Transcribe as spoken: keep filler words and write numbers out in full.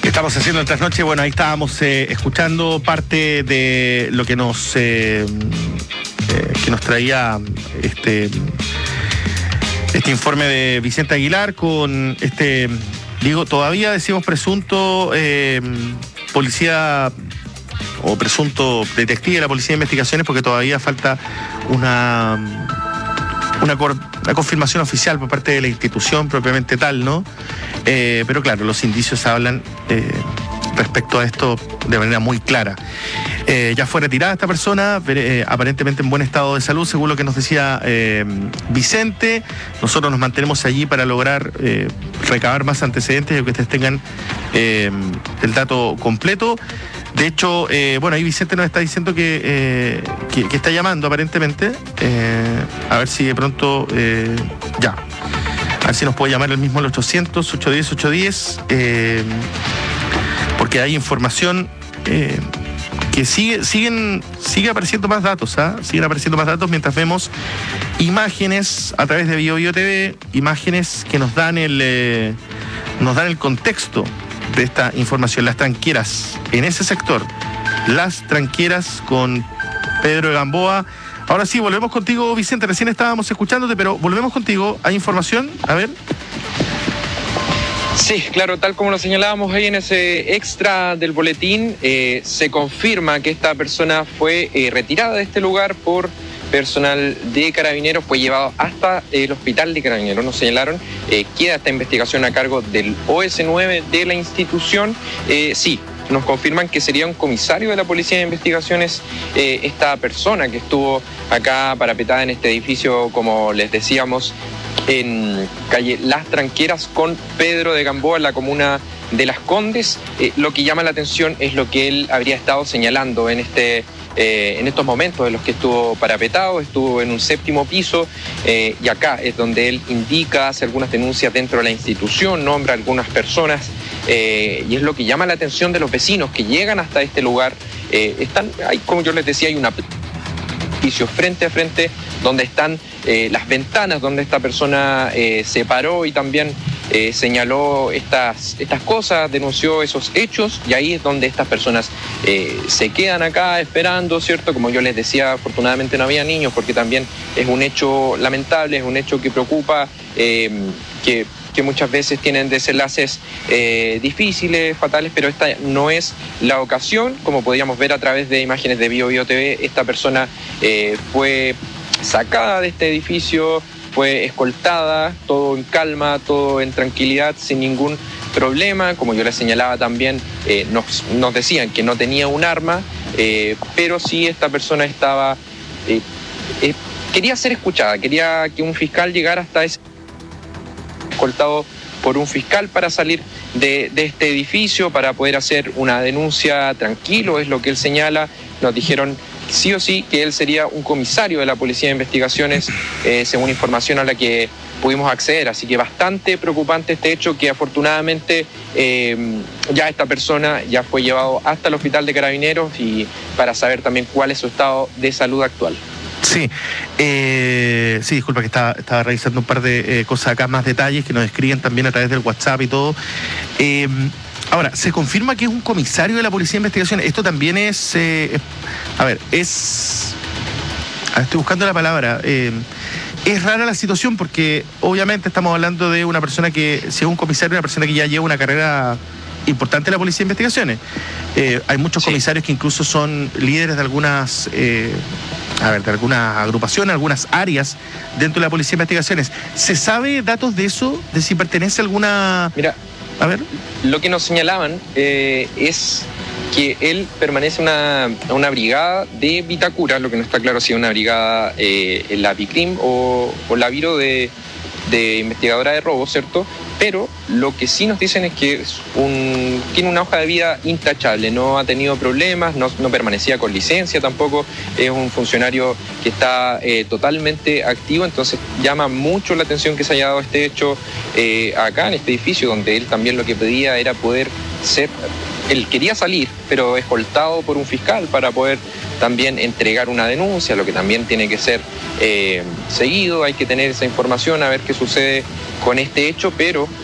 Estamos haciendo el trasnoche. Bueno, ahí estábamos eh, escuchando parte de lo que nos eh, eh, que nos traía este este informe de Vicente Aguilar con este, digo, todavía decimos presunto eh, policía o presunto detective de la Policía de Investigaciones, porque todavía falta una una, una confirmación oficial por parte de la institución propiamente tal, ¿no? Eh, pero claro, los indicios hablan eh, respecto a esto de manera muy clara. Eh, ya fue retirada esta persona, eh, aparentemente en buen estado de salud, según lo que nos decía eh, Vicente. Nosotros nos mantenemos allí para lograr eh, recabar más antecedentes y que ustedes tengan eh, el dato completo. De hecho, eh, bueno, ahí Vicente nos está diciendo que, eh, que, que está llamando aparentemente, eh, a ver si de pronto, eh, ya, a ver si nos puede llamar el mismo al ochocientos, ochocientos diez, ochocientos diez, eh, porque hay información eh, que sigue, siguen, sigue apareciendo más datos, ¿ah? Siguen apareciendo más datos mientras vemos imágenes a través de Bio Bio T V, imágenes que nos dan el, eh, nos dan el contexto de esta información. Las tranqueras en ese sector, las tranqueras con Pedro de Gamboa. Ahora sí, volvemos contigo, Vicente. Recién estábamos escuchándote, pero volvemos contigo. ¿Hay información? A ver. Sí, claro, tal como lo señalábamos ahí en ese extra del boletín, eh, se confirma que esta persona fue eh, retirada de este lugar por personal de Carabineros, fue llevado hasta el hospital de Carabineros, nos señalaron. Eh, queda esta investigación a cargo del O S nueve de la institución. Eh, sí, nos confirman que sería un comisario de la Policía de Investigaciones eh, esta persona que estuvo acá parapetada en este edificio, como les decíamos, en calle Las Tranqueras con Pedro de Gamboa, en la comuna de Las Condes. Eh, lo que llama la atención es lo que él habría estado señalando en este Eh, en estos momentos en los que estuvo parapetado, estuvo en un séptimo piso, eh, y acá es donde él indica, hace algunas denuncias dentro de la institución, nombra a algunas personas, eh, y es lo que llama la atención de los vecinos que llegan hasta este lugar. Eh, están, hay, como yo les decía, hay una edificio frente a frente donde están eh, las ventanas donde esta persona eh, se paró y también eh, señaló estas, estas cosas, denunció esos hechos, y ahí es donde estas personas eh, se quedan acá esperando, ¿cierto? Como yo les decía, afortunadamente no había niños, porque también es un hecho lamentable, es un hecho que preocupa, eh, que que muchas veces tienen desenlaces eh, difíciles, fatales, pero esta no es la ocasión. Como podíamos ver a través de imágenes de Bio Bio T V, esta persona eh, fue sacada de este edificio, fue escoltada, todo en calma, todo en tranquilidad, sin ningún problema. Como yo les señalaba también, eh, nos, nos decían que no tenía un arma, eh, pero sí esta persona estaba, eh, eh, quería ser escuchada, quería que un fiscal llegara hasta ese escoltado por un fiscal para salir de, de este edificio, para poder hacer una denuncia tranquilo, es lo que él señala. Nos dijeron sí o sí que él sería un comisario de la Policía de Investigaciones, eh, según información a la que pudimos acceder. Así que bastante preocupante este hecho, que afortunadamente eh, ya esta persona ya fue llevado hasta el hospital de Carabineros, y para saber también cuál es su estado de salud actual. Sí, eh, sí, disculpa que estaba, estaba revisando un par de eh, cosas acá, más detalles que nos escriben también a través del WhatsApp y todo. Eh, ahora, se confirma que es un comisario de la Policía de Investigaciones. Esto también es, eh, a ver, es, a ver, estoy buscando la palabra, eh, es rara la situación, porque obviamente estamos hablando de una persona que, si es un comisario, una persona que ya lleva una carrera importante de la Policía de Investigaciones. Eh, hay muchos sí. comisarios que incluso son líderes de algunas... Eh, a ver, de algunas agrupaciones, algunas áreas dentro de la Policía de Investigaciones. ¿Se sabe datos de eso? ¿De si pertenece a alguna...? Mira, a ver. Lo que nos señalaban eh, es que él permanece una, una brigada de Vitacura, lo que no está claro si es una brigada eh, en la Bicrim o, o la Viro de, de investigadora de robo, ¿cierto? Pero lo que sí nos dicen es que es un, tiene una hoja de vida intachable, no ha tenido problemas, no, no permanecía con licencia tampoco, es un funcionario que está eh, totalmente activo. Entonces llama mucho la atención que se haya dado este hecho eh, acá en este edificio, donde él también lo que pedía era poder ser, él quería salir, pero escoltado por un fiscal para poder también entregar una denuncia, lo que también tiene que ser eh, seguido. Hay que tener esa información, a ver qué sucede con este hecho, pero